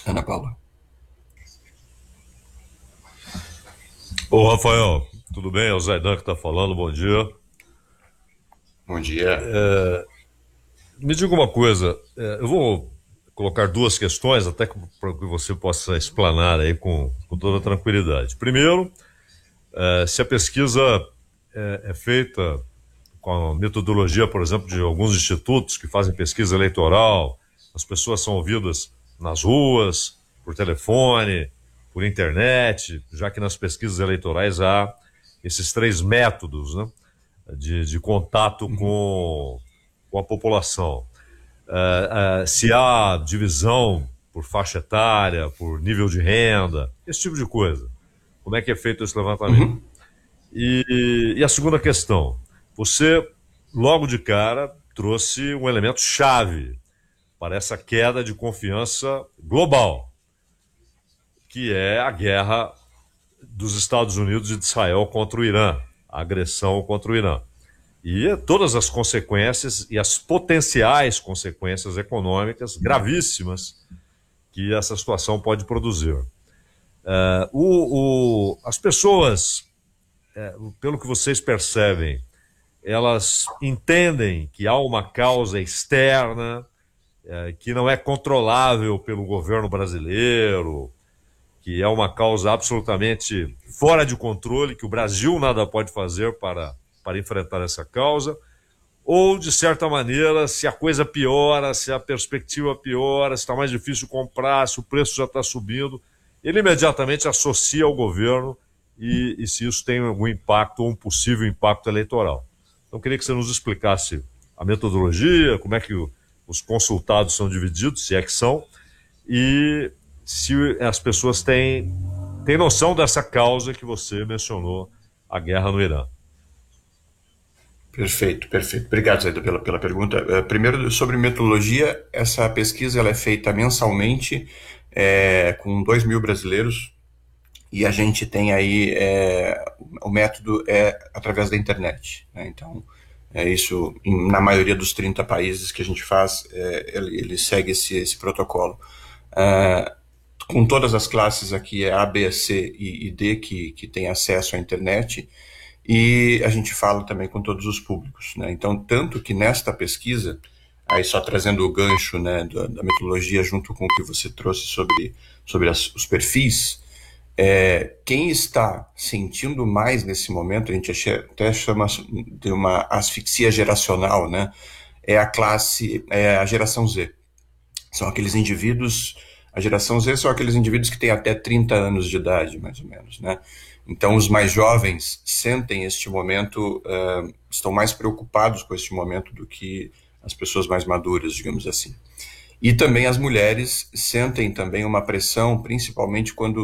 Ana Paula. Ô Rafael, tudo bem? É o Zaidan que está falando, bom dia. Bom dia. Me diga uma coisa, eu vou colocar duas questões, até para que você possa explanar aí com toda tranquilidade. Primeiro, se a pesquisa é feita com a metodologia, por exemplo, de alguns institutos que fazem pesquisa eleitoral, as pessoas são ouvidas nas ruas, por telefone, por internet, já que nas pesquisas eleitorais há esses três métodos, né, de contato Uhum. com a população. Se há divisão por faixa etária, por nível de renda, esse tipo de coisa. Como é que é feito esse levantamento? Uhum. E a segunda questão, você logo de cara trouxe um elemento chave para essa queda de confiança global, que é a guerra dos Estados Unidos e de Israel contra o Irã, a agressão contra o Irã. E todas as consequências e as potenciais consequências econômicas gravíssimas que essa situação pode produzir. As pessoas, pelo que vocês percebem, elas entendem que há uma causa externa que não é controlável pelo governo brasileiro, que é uma causa absolutamente fora de controle, que o Brasil nada pode fazer para enfrentar essa causa, ou, de certa maneira, se a coisa piora, se a perspectiva piora, se está mais difícil comprar, se o preço já está subindo, ele imediatamente associa ao governo e se isso tem algum impacto ou um possível impacto eleitoral. Então, queria que você nos explicasse a metodologia, como é que os consultados são divididos, se é que são, e se as pessoas têm noção dessa causa que você mencionou, a guerra no Irã. Perfeito, perfeito. Obrigado, Zaido, pela pergunta. Primeiro, sobre metodologia, essa pesquisa ela é feita mensalmente com 2.000 brasileiros e a gente tem aí o método é através da internet, né? Então, isso na maioria dos 30 países que a gente faz, ele segue esse protocolo. É, com todas as classes aqui, é A, B, C e D, que tem acesso à internet, e a gente fala também com todos os públicos, né? Então, tanto que nesta pesquisa, aí só trazendo o gancho, né, da metodologia junto com o que você trouxe sobre os perfis, quem está sentindo mais nesse momento, a gente até chama de uma asfixia geracional, né? É a classe, é a geração Z. São aqueles indivíduos, a geração Z são aqueles indivíduos que têm até 30 anos de idade, mais ou menos, né? Então, os mais jovens sentem este momento, estão mais preocupados com este momento do que as pessoas mais maduras, digamos assim. E também as mulheres sentem também uma pressão, principalmente quando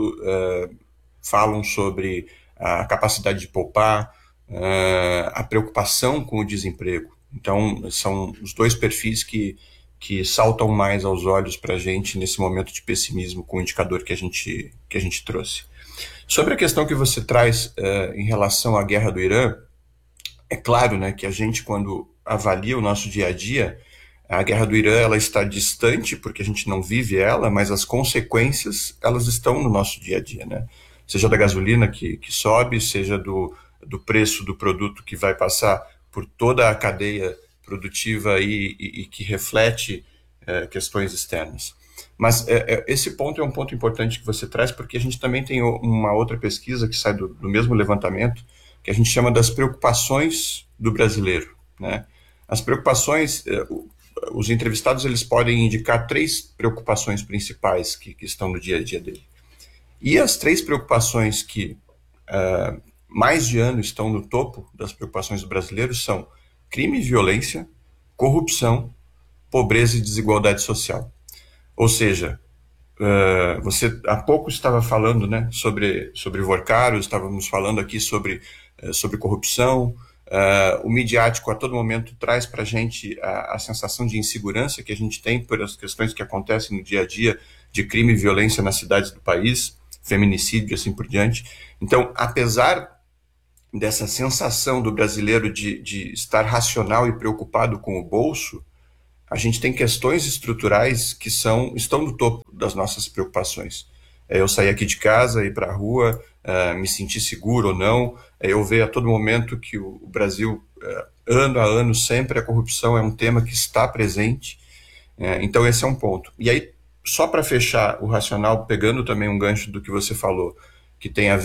falam sobre a capacidade de poupar, a preocupação com o desemprego. Então, são os dois perfis que saltam mais aos olhos para a gente nesse momento de pessimismo com o indicador que a gente trouxe. Sobre a questão que você traz em relação à guerra do Irã, é claro, né, que a gente, quando avalia o nosso dia a dia, a guerra do Irã ela está distante porque a gente não vive ela, mas as consequências elas estão no nosso dia a dia, né? Seja da gasolina que sobe, seja do preço do produto que vai passar por toda a cadeia produtiva e que reflete questões externas. Mas esse ponto é um ponto importante que você traz, porque a gente também tem uma outra pesquisa que sai do mesmo levantamento, que a gente chama das preocupações do brasileiro, né? As preocupações, os entrevistados eles podem indicar três preocupações principais que estão no dia a dia dele. E as três preocupações que mais de ano estão no topo das preocupações do brasileiro são crime e violência, corrupção, pobreza e desigualdade social. Ou seja, você há pouco estava falando, né, sobre Vorcaro, estávamos falando aqui sobre corrupção. O midiático a todo momento traz para a gente a sensação de insegurança que a gente tem por as questões que acontecem no dia a dia de crime e violência nas cidades do país, feminicídio e assim por diante. Então, apesar dessa sensação do brasileiro de estar racional e preocupado com o bolso, a gente tem questões estruturais que estão no topo das nossas preocupações. Eu sair aqui de casa, ir para a rua, me sentir seguro ou não, eu ver a todo momento que o Brasil, ano a ano, sempre a corrupção é um tema que está presente. Então esse é um ponto. E aí, só para fechar o racional, pegando também um gancho do que você falou, que tem a ver